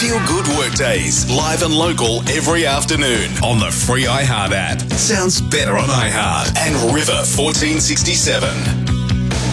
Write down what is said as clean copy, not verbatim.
Feel Good Workdays, live and local every afternoon on the free iHeart app. Sounds better on iHeart and River 1467.